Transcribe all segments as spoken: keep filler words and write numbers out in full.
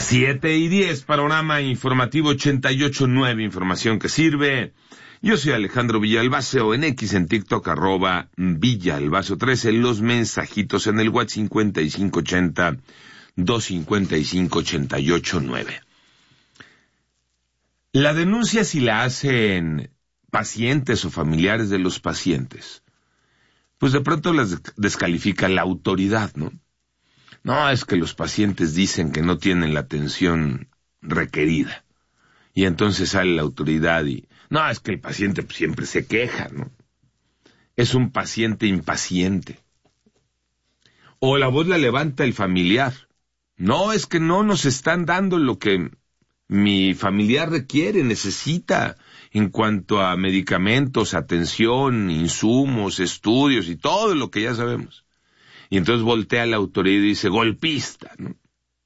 Siete y diez, panorama informativo ochenta y ocho nueve, información que sirve. Yo soy Alejandro Villalbazo, en X, en TikTok, arroba Villalbazo trece, los mensajitos en el WhatsApp cincuenta y cinco ochenta, doscientos cincuenta y cinco, ochenta y ocho nueve. La denuncia, si la hacen pacientes o familiares de los pacientes, pues de pronto las descalifica la autoridad, ¿no? No, es que los pacientes dicen que no tienen la atención requerida. Y entonces sale la autoridad y... No, es que el paciente siempre se queja, ¿no? Es un paciente impaciente. O la voz la levanta el familiar. No, es que no nos están dando lo que mi familiar requiere, necesita, en cuanto a medicamentos, atención, insumos, estudios y todo lo que ya sabemos. Y entonces voltea la autoridad y dice, golpista, ¿no?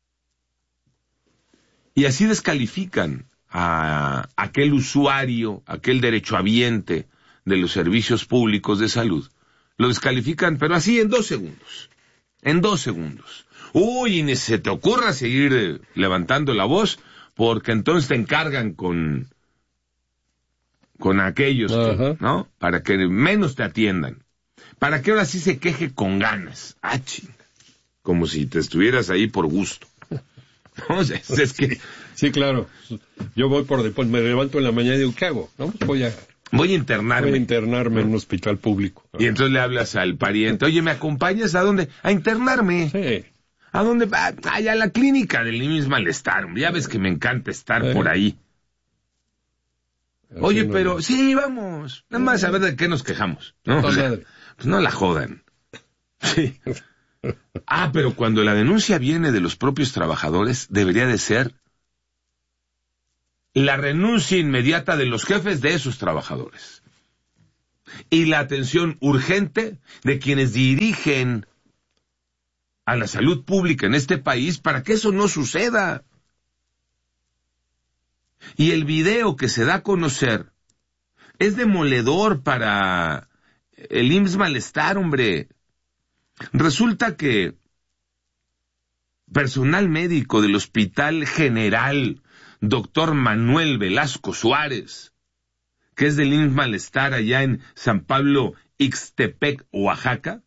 Y así descalifican a aquel usuario, aquel derechohabiente de los servicios públicos de salud. Lo descalifican, pero así en dos segundos. En dos segundos. Uy, y ni se te ocurra seguir eh, levantando la voz, porque entonces te encargan con, con aquellos, que, ¿no? Para que menos te atiendan. Para que ahora sí se queje con ganas. Ah, chinga. Como si te estuvieras ahí por gusto. No, es, es que... Sí, claro. Yo voy por después, me levanto en la mañana y digo, ¿qué hago? No, pues voy a... Voy a internarme. Voy a internarme en un hospital público. Y entonces le hablas al pariente, oye, ¿me acompañas a dónde? A internarme. Sí. ¿A dónde va? Allá a la clínica del mismo malestar. Ya ves que me encanta estar ¿Eh? por ahí. Así oye, no pero... No. Sí, vamos. Nada más a ver de qué nos quejamos. ¿No? O sea, pues no la jodan. Sí. Ah, pero cuando la denuncia viene de los propios trabajadores, debería de ser la renuncia inmediata de los jefes de esos trabajadores. Y la atención urgente de quienes dirigen a la salud pública en este país para que eso no suceda. Y el video que se da a conocer es demoledor para el I M S S Malestar, hombre. Resulta que personal médico del Hospital General Doctor Manuel Velasco Suárez, que es del I M S S Malestar allá en San Pablo Ixtepec, Oaxaca,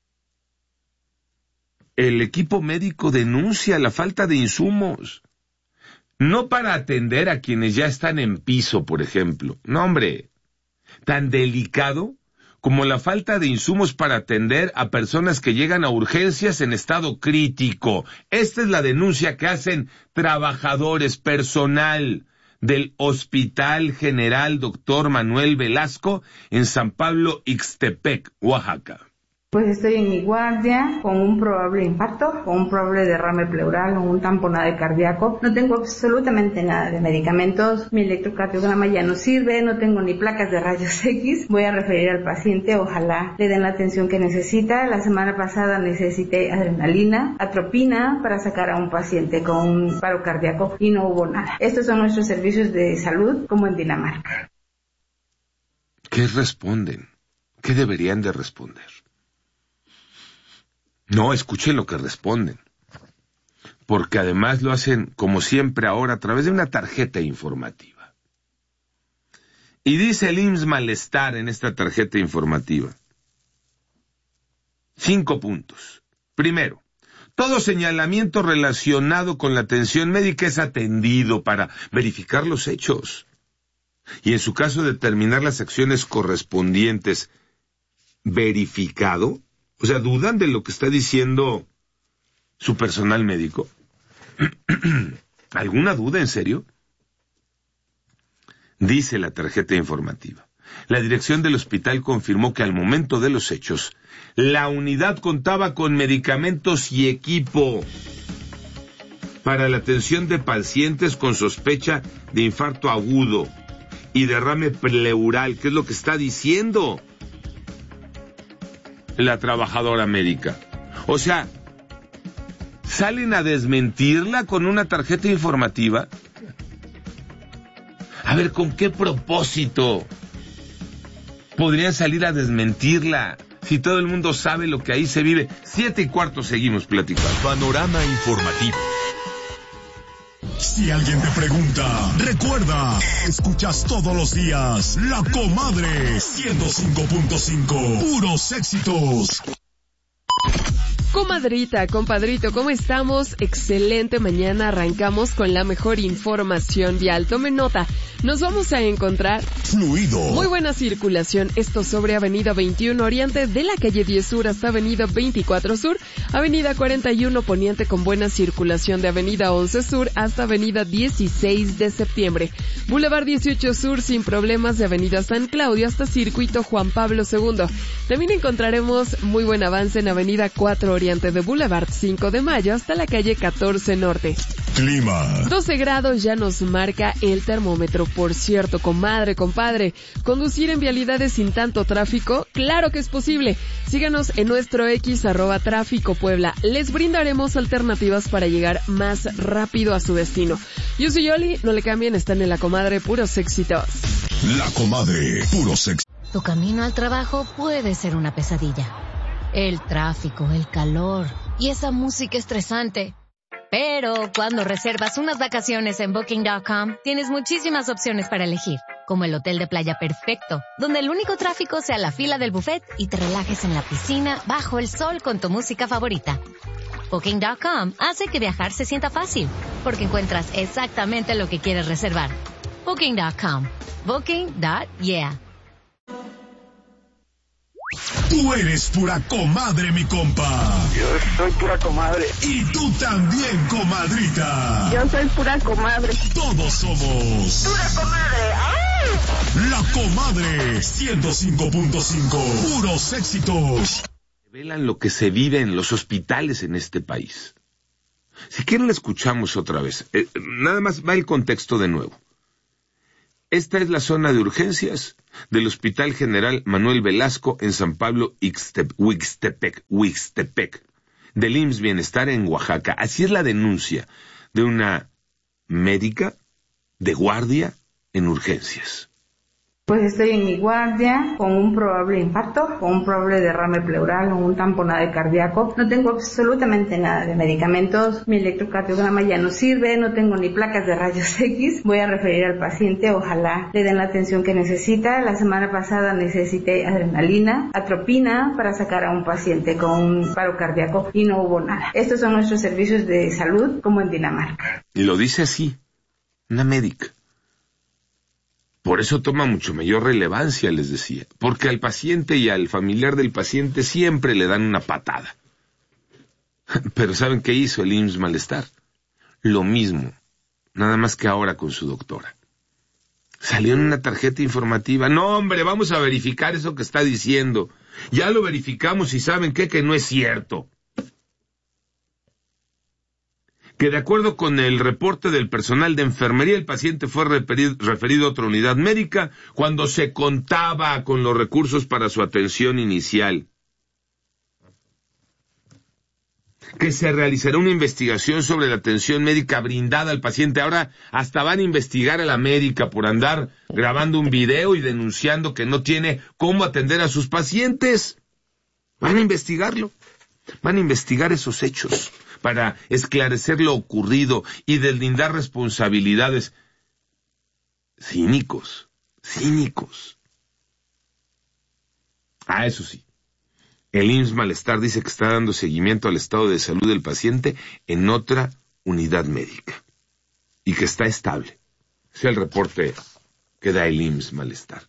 el equipo médico denuncia la falta de insumos. No para atender a quienes ya están en piso, por ejemplo. No, hombre, tan delicado como la falta de insumos para atender a personas que llegan a urgencias en estado crítico. Esta es la denuncia que hacen trabajadores, personal del Hospital General Doctor Manuel Velasco en San Pablo Ixtepec, Oaxaca. Pues estoy en mi guardia con un probable infarto, con un probable derrame pleural o un tamponaje cardíaco. No tengo absolutamente nada de medicamentos, mi electrocardiograma ya no sirve, no tengo ni placas de rayos X. Voy a referir al paciente, ojalá le den la atención que necesita. La semana pasada necesité adrenalina, atropina para sacar a un paciente con un paro cardíaco y no hubo nada. Estos son nuestros servicios de salud como en Dinamarca. ¿Qué responden? ¿Qué deberían de responder? No, escuchen lo que responden, porque además lo hacen, como siempre ahora, a través de una tarjeta informativa. Y dice el I M S S Malestar en esta tarjeta informativa. Cinco puntos. Primero, todo señalamiento relacionado con la atención médica es atendido para verificar los hechos y en su caso determinar las acciones correspondientes. ¿Verificado? O sea, ¿dudan de lo que está diciendo su personal médico? ¿Alguna duda, en serio? Dice la tarjeta informativa. La dirección del hospital confirmó que al momento de los hechos, la unidad contaba con medicamentos y equipo para la atención de pacientes con sospecha de infarto agudo y derrame pleural. ¿Qué es lo que está diciendo la trabajadora médica? O sea, ¿salen a desmentirla con una tarjeta informativa? A ver, ¿con qué propósito podrían salir a desmentirla si todo el mundo sabe lo que ahí se vive? Siete y cuarto seguimos platicando. Panorama informativo. Si alguien te pregunta, recuerda, escuchas todos los días La Comadre ciento cinco punto cinco, puros éxitos. Comadrita, compadrito, ¿cómo estamos? Excelente mañana, arrancamos con la mejor información vial. Tome nota, nos vamos a encontrar fluido. Muy buena circulación, esto sobre Avenida veintiuno Oriente, de la calle diez Sur hasta Avenida veinticuatro Sur, Avenida cuarenta y uno Poniente con buena circulación de Avenida once Sur hasta Avenida dieciséis de septiembre, Boulevard dieciocho Sur sin problemas de Avenida San Claudio hasta Circuito Juan Pablo segundo. También encontraremos muy buen avance en Avenida cuatro Oriente de Boulevard cinco de Mayo hasta la calle catorce Norte. Clima. doce grados ya nos marca el termómetro. Por cierto, comadre, compadre, conducir en vialidades sin tanto tráfico, claro que es posible. Síganos en nuestro X, arroba Tráfico Puebla. Les brindaremos alternativas para llegar más rápido a su destino. Yo soy Yoli, no le cambien, están en La Comadre, puros éxitos. La Comadre, puros éxitos. Tu camino al trabajo puede ser una pesadilla. El tráfico, el calor y esa música estresante. Pero cuando reservas unas vacaciones en Booking punto com, tienes muchísimas opciones para elegir, como el hotel de playa perfecto, donde el único tráfico sea la fila del buffet y te relajes en la piscina bajo el sol con tu música favorita. Booking punto com hace que viajar se sienta fácil, porque encuentras exactamente lo que quieres reservar. Booking punto com. Booking. Yeah. Tú eres pura comadre, mi compa. Yo soy pura comadre. Y tú también, comadrita. Yo soy pura comadre. Todos somos Pura comadre. ¡Ay! La Comadre ciento cinco punto cinco, puros éxitos. Revelan lo que se vive en los hospitales en este país. Si quieren la escuchamos otra vez. Eh, nada más va el contexto de nuevo. Esta es la zona de urgencias del Hospital General Manuel Velasco en San Pablo, Ixtepec, Ixtepec, del I M S S Bienestar en Oaxaca. Así es la denuncia de una médica de guardia en urgencias. Pues estoy en mi guardia con un probable infarto, con un probable derrame pleural o un tamponade cardíaco. No tengo absolutamente nada de medicamentos, mi electrocardiograma ya no sirve, no tengo ni placas de rayos X. Voy a referir al paciente, ojalá le den la atención que necesita. La semana pasada necesité adrenalina, atropina para sacar a un paciente con un paro cardíaco y no hubo nada. Estos son nuestros servicios de salud como en Dinamarca. Y lo dice así, una médica. Por eso toma mucho mayor relevancia, les decía, porque al paciente y al familiar del paciente siempre le dan una patada. Pero ¿saben qué hizo el I M S S Malestar? Lo mismo, nada más que ahora con su doctora. Salió en una tarjeta informativa, no hombre, vamos a verificar eso que está diciendo. Ya lo verificamos y ¿saben qué? Que no es cierto. Que de acuerdo con el reporte del personal de enfermería, el paciente fue referido, referido a otra unidad médica cuando se contaba con los recursos para su atención inicial. Que se realizará una investigación sobre la atención médica brindada al paciente. Ahora hasta van a investigar a la médica por andar grabando un video y denunciando que no tiene cómo atender a sus pacientes. Van a investigarlo. Van a investigar esos hechos para esclarecer lo ocurrido y deslindar responsabilidades. Cínicos, cínicos. Ah, eso sí, el I M S S Malestar dice que está dando seguimiento al estado de salud del paciente en otra unidad médica y que está estable. Ese es el reporte que da el I M S S Malestar.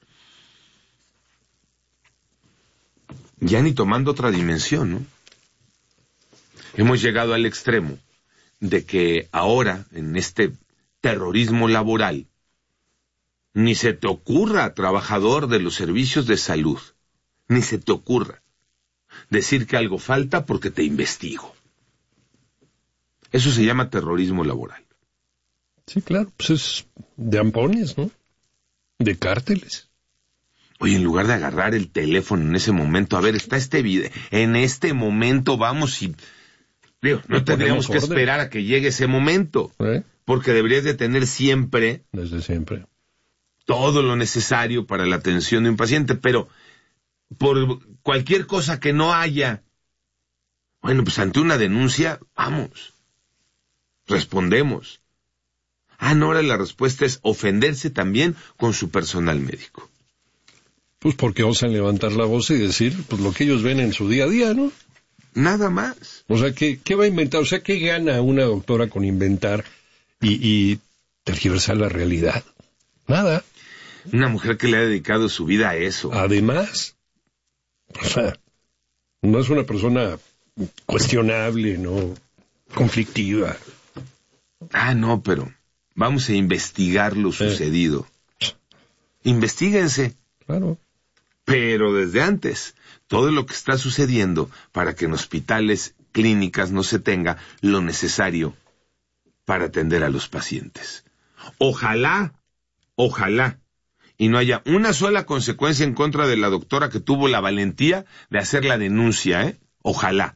Ya ni tomando otra dimensión, ¿no? Hemos llegado al extremo de que ahora, en este terrorismo laboral, ni se te ocurra, trabajador de los servicios de salud, ni se te ocurra decir que algo falta porque te investigo. Eso se llama terrorismo laboral. Sí, claro, pues es de ampones, ¿no? De cárteles. Oye, en lugar de agarrar el teléfono en ese momento, a ver, está este video, en este momento vamos y... Digo, no tendríamos que orden. esperar a que llegue ese momento, ¿Eh? porque deberías de tener siempre... Desde siempre. Todo lo necesario para la atención de un paciente, pero por cualquier cosa que no haya, bueno, pues ante una denuncia, vamos, respondemos. Ah, no, ahora la respuesta es ofenderse también con su personal médico. Pues porque osan levantar la voz y decir pues lo que ellos ven en su día a día, ¿no? Nada más. O sea, ¿qué, qué va a inventar? O sea, ¿qué gana una doctora con inventar y, y tergiversar la realidad? Nada. Una mujer que le ha dedicado su vida a eso. Además, o sea, no es una persona cuestionable, ¿no? Conflictiva. Ah, no, pero vamos a investigar lo sucedido. Eh. Investíguense. Claro. Pero desde antes, todo lo que está sucediendo para que en hospitales, clínicas no se tenga lo necesario para atender a los pacientes. Ojalá, ojalá, y no haya una sola consecuencia en contra de la doctora que tuvo la valentía de hacer la denuncia, ¿eh? Ojalá.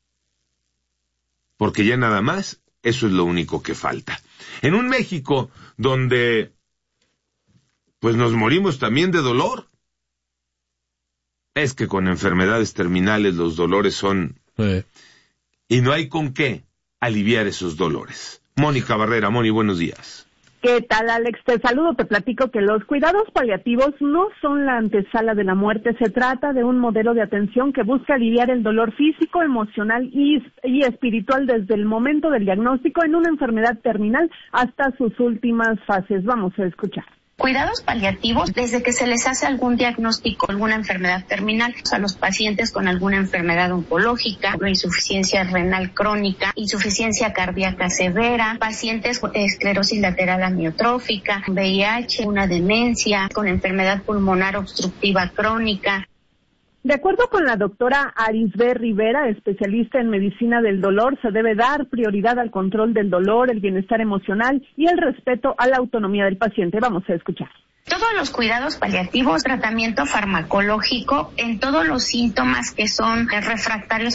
Porque ya nada más, eso es lo único que falta. En un México donde, pues nos morimos también de dolor. Es que con enfermedades terminales los dolores son... Sí. Y no hay con qué aliviar esos dolores. Mónica Barrera, Moni, buenos días. ¿Qué tal, Alex? Te saludo, te platico que los cuidados paliativos no son la antesala de la muerte. Se trata de un modelo de atención que busca aliviar el dolor físico, emocional y, y espiritual desde el momento del diagnóstico en una enfermedad terminal hasta sus últimas fases. Vamos a escuchar. Cuidados paliativos desde que se les hace algún diagnóstico, alguna enfermedad terminal, a los pacientes con alguna enfermedad oncológica, insuficiencia renal crónica, insuficiencia cardíaca severa, pacientes con esclerosis lateral amiotrófica, V I H, una demencia, con enfermedad pulmonar obstructiva crónica. De acuerdo con la doctora Arisbe Rivera, especialista en medicina del dolor, se debe dar prioridad al control del dolor, el bienestar emocional y el respeto a la autonomía del paciente. Vamos a escuchar. Todos los cuidados paliativos, tratamiento farmacológico en todos los síntomas que son refractarios